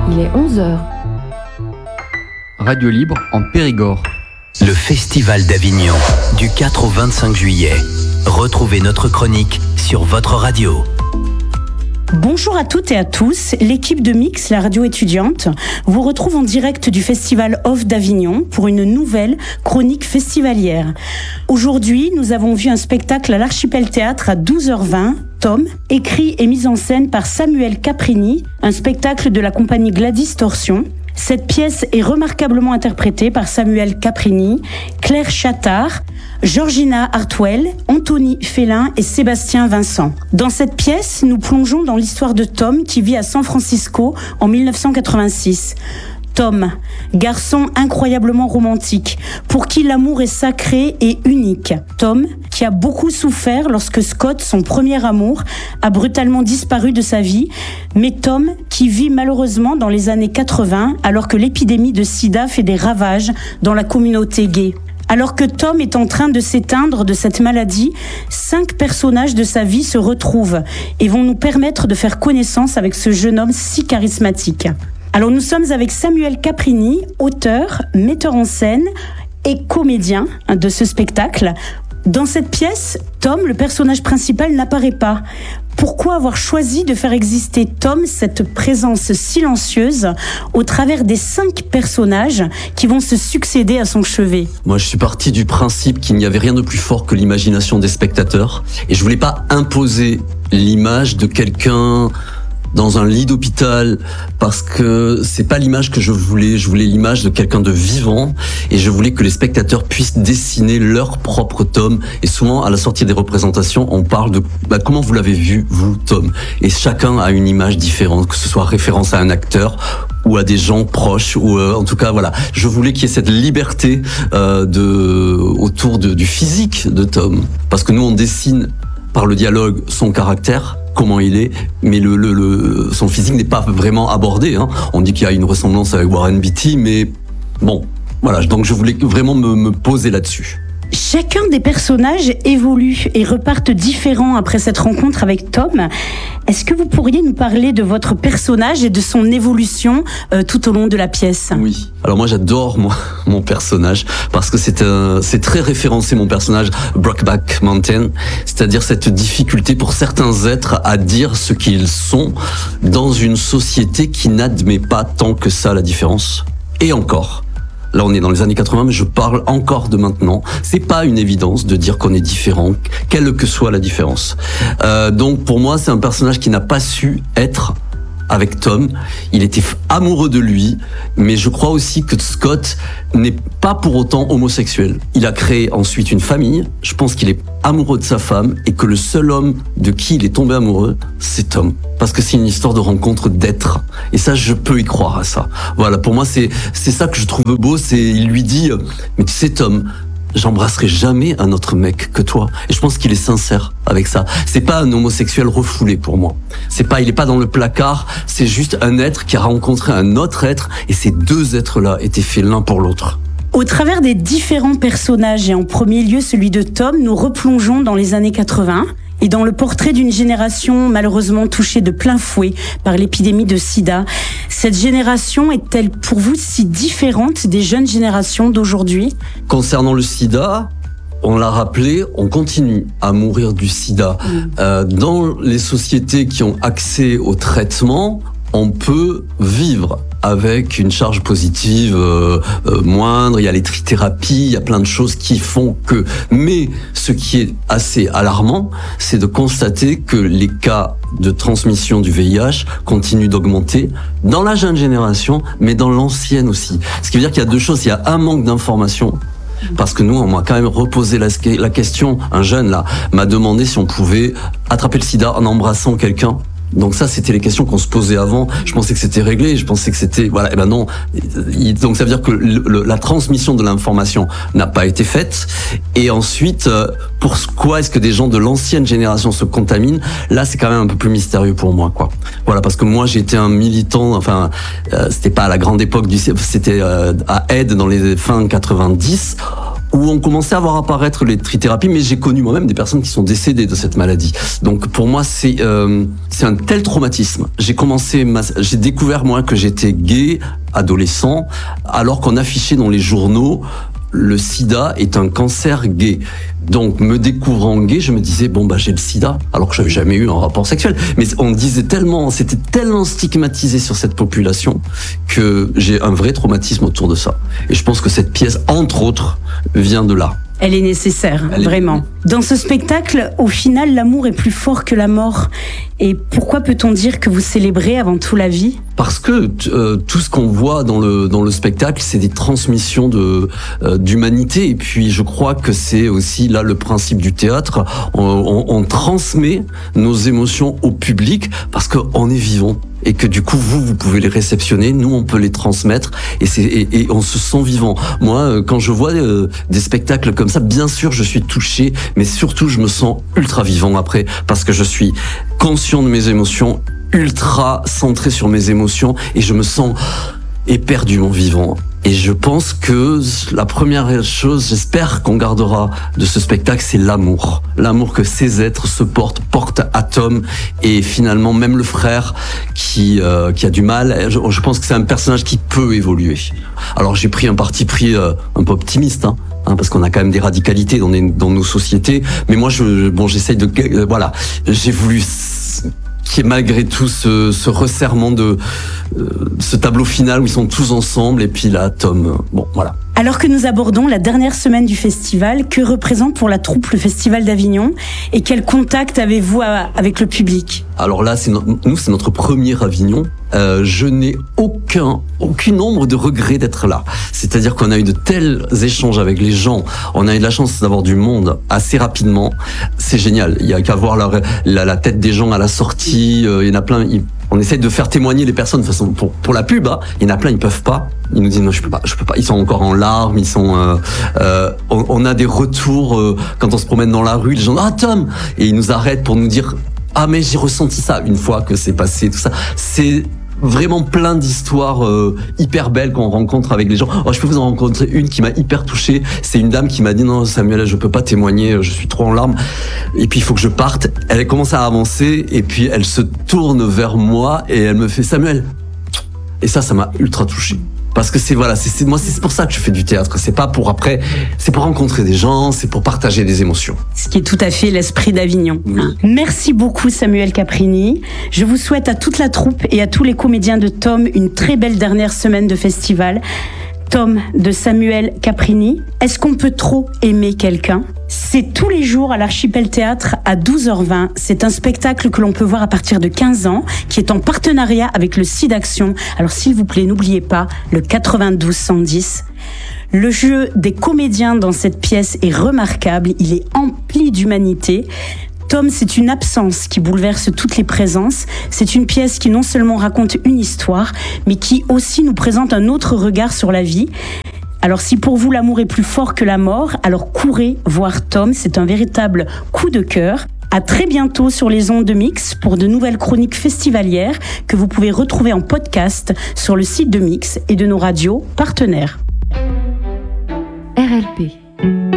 Il est 11h. Radio Libre en Périgord. Le Festival d'Avignon, du 4 au 25 juillet. Retrouvez notre chronique sur votre radio. Bonjour à toutes et à tous, l'équipe de Mix, la radio étudiante, vous retrouve en direct du Festival Off d'Avignon pour une nouvelle chronique festivalière. Aujourd'hui, nous avons vu un spectacle à l'Archipel Théâtre à 12h20, Tom, écrit et mis en scène par Samuel Caprini, un spectacle de la compagnie Gladys Torsion. Cette pièce est remarquablement interprétée par Samuel Caprini, Claire Chattard, Georgina Hartwell, Anthony Félin et Sébastien Vincent. Dans cette pièce, nous plongeons dans l'histoire de Tom qui vit à San Francisco en 1986. Tom, garçon incroyablement romantique, pour qui l'amour est sacré et unique. Tom, qui a beaucoup souffert lorsque Scott, son premier amour, a brutalement disparu de sa vie, mais Tom, qui vit malheureusement dans les années 80, alors que l'épidémie de sida fait des ravages dans la communauté gay. Alors que Tom est en train de s'éteindre de cette maladie, 5 personnages de sa vie se retrouvent et vont nous permettre de faire connaissance avec ce jeune homme si charismatique. Alors nous sommes avec Samuel Caprini, auteur, metteur en scène et comédien de ce spectacle. Dans cette pièce, Tom, le personnage principal, n'apparaît pas. Pourquoi avoir choisi de faire exister Tom, cette présence silencieuse, au travers des 5 personnages qui vont se succéder à son chevet ? Moi, je suis parti du principe qu'il n'y avait rien de plus fort que l'imagination des spectateurs. Et je voulais pas imposer l'image de quelqu'un dans un lit d'hôpital, parce que c'est pas l'image que je voulais l'image de quelqu'un de vivant, et je voulais que les spectateurs puissent dessiner leur propre Tom. Et souvent, à la sortie des représentations, on parle de comment vous l'avez vu, vous, Tom. Et chacun a une image différente, que ce soit référence à un acteur ou à des gens proches, ou en tout cas, voilà. Je voulais qu'il y ait cette liberté autour du physique de Tom, parce que nous, on dessine par le dialogue son caractère, comment il est, mais son physique n'est pas vraiment abordé. Hein. On dit qu'il y a une ressemblance avec Warren Beatty, mais bon, voilà. Donc je voulais vraiment me poser là-dessus. Chacun des personnages évolue et repartent différents après cette rencontre avec Tom. Est-ce que vous pourriez nous parler de votre personnage et de son évolution tout au long de la pièce ? Oui. Alors moi j'adore mon personnage parce que c'est très référencé, mon personnage, Brokeback Mountain, c'est-à-dire cette difficulté pour certains êtres à dire ce qu'ils sont dans une société qui n'admet pas tant que ça la différence. Et encore. Là, on est dans les années 80, mais je parle encore de maintenant. C'est pas une évidence de dire qu'on est différent, quelle que soit la différence. Donc, pour moi, c'est un personnage qui n'a pas su être avec Tom. Il était amoureux de lui, mais je crois aussi que Scott n'est pas pour autant homosexuel. Il a créé ensuite une famille. Je pense qu'il est amoureux de sa femme et que le seul homme de qui il est tombé amoureux, c'est Tom. Parce que c'est une histoire de rencontre, d'être. Et ça, je peux y croire à ça. Voilà, pour moi, c'est ça que je trouve beau. Il lui dit, mais tu sais Tom, j'embrasserai jamais un autre mec que toi. Et je pense qu'il est sincère avec ça. C'est pas un homosexuel refoulé pour moi. Il est pas dans le placard. C'est juste un être qui a rencontré un autre être. Et ces 2 êtres-là étaient faits l'un pour l'autre. Au travers des différents personnages, et en premier lieu celui de Tom, nous replongeons dans les années 80 et dans le portrait d'une génération malheureusement touchée de plein fouet par l'épidémie de sida. Cette génération est-elle pour vous si différente des jeunes générations d'aujourd'hui ? Concernant le sida, on l'a rappelé, on continue à mourir du sida. Dans les sociétés qui ont accès au traitement, on peut vivre avec une charge positive moindre, il y a les trithérapies, il y a plein de choses qui font que... Mais ce qui est assez alarmant, c'est de constater que les cas de transmission du VIH continuent d'augmenter dans la jeune génération, mais dans l'ancienne aussi. Ce qui veut dire qu'il y a 2 choses, il y a un manque d'information. Parce que nous, on m'a quand même reposé la question. Un jeune, là, m'a demandé si on pouvait attraper le sida en embrassant quelqu'un. Donc ça, c'était les questions qu'on se posait avant. Je pensais que c'était réglé, je pensais que c'était... Voilà, et ben non. Donc ça veut dire que la transmission de l'information n'a pas été faite. Et ensuite, pourquoi est-ce que des gens de l'ancienne génération se contaminent ? Là, c'est quand même un peu plus mystérieux pour moi, quoi. Voilà, parce que moi, j'étais un militant, enfin, c'était pas à la grande époque c'était à Aide dans les fins 90. où on commençait à voir apparaître les trithérapies, mais j'ai connu moi-même des personnes qui sont décédées de cette maladie. Donc pour moi, c'est un tel traumatisme. J'ai découvert moi que j'étais gay, adolescent, alors qu'on affichait dans les journaux le sida est un cancer gay. Donc, me découvrant gay, je me disais, j'ai le sida, alors que j'avais jamais eu un rapport sexuel. Mais c'était tellement stigmatisé sur cette population que j'ai un vrai traumatisme autour de ça. Et je pense que cette pièce, entre autres, vient de là. Elle est nécessaire, vraiment. Dans ce spectacle, au final, l'amour est plus fort que la mort. Et pourquoi peut-on dire que vous célébrez avant tout la vie ? Parce que tout ce qu'on voit dans le spectacle, c'est des transmissions d'humanité. Et puis, je crois que c'est aussi là le principe du théâtre. On transmet nos émotions au public parce qu'on est vivant. Et que du coup, vous pouvez les réceptionner, nous, on peut les transmettre, et on se sent vivant. Moi, quand je vois des spectacles comme ça, bien sûr, je suis touché, mais surtout, je me sens ultra vivant après, parce que je suis conscient de mes émotions, ultra centré sur mes émotions, et je me sens éperdument vivant. Et je pense que la première chose, j'espère qu'on gardera de ce spectacle, c'est l'amour. L'amour que ces êtres portent à Tom, et finalement même le frère qui a du mal. Je pense que c'est un personnage qui peut évoluer. Alors j'ai pris un parti pris un peu optimiste, parce qu'on a quand même des radicalités dans nos sociétés. Mais moi, j'essaye de j'ai voulu qui est malgré tout ce resserrement de ce tableau final où ils sont tous ensemble, et puis là Tom, voilà. Alors que nous abordons la dernière semaine du festival, que représente pour la troupe le Festival d'Avignon et quel contact avez-vous avec le public ? Alors là, c'est notre premier Avignon. Je n'ai aucune ombre de regret d'être là. C'est-à-dire qu'on a eu de tels échanges avec les gens. On a eu de la chance d'avoir du monde assez rapidement. C'est génial. Il y a qu'à voir la tête des gens à la sortie. Il y en a plein. On essaie de faire témoigner les personnes de façon pour la pub. Il y en a plein, ils peuvent pas. Ils nous disent non, je peux pas. Ils sont encore en larmes. On a des retours quand on se promène dans la rue. Les gens, Tom, et ils nous arrêtent pour nous dire, mais j'ai ressenti ça une fois que c'est passé, tout ça. C'est vraiment plein d'histoires hyper belles qu'on rencontre avec les gens. Je peux vous en rencontrer une qui m'a hyper touché. C'est une dame qui m'a dit non, Samuel, je peux pas témoigner, je suis trop en larmes. Et puis il faut que je parte. Elle commence à avancer et puis elle se tourne vers moi et elle me fait Samuel. Et ça m'a ultra touché. Parce que c'est pour ça que je fais du théâtre. C'est pas pour après, c'est pour rencontrer des gens, c'est pour partager des émotions. Ce qui est tout à fait l'esprit d'Avignon. Oui. Merci beaucoup Samuel Caprini. Je vous souhaite à toute la troupe et à tous les comédiens de Tom une très belle dernière semaine de festival. Tom de Samuel Caprini. Est-ce qu'on peut trop aimer quelqu'un ? C'est tous les jours à l'Archipel Théâtre à 12h20. C'est un spectacle que l'on peut voir à partir de 15 ans, qui est en partenariat avec le SIDAction. Alors s'il vous plaît, n'oubliez pas le 92 110. Le jeu des comédiens dans cette pièce est remarquable. Il est empli d'humanité. Tom, c'est une absence qui bouleverse toutes les présences. C'est une pièce qui non seulement raconte une histoire, mais qui aussi nous présente un autre regard sur la vie. Alors si pour vous l'amour est plus fort que la mort, alors courez voir Tom, c'est un véritable coup de cœur. À très bientôt sur les ondes de Mix pour de nouvelles chroniques festivalières que vous pouvez retrouver en podcast sur le site de Mix et de nos radios partenaires. RLP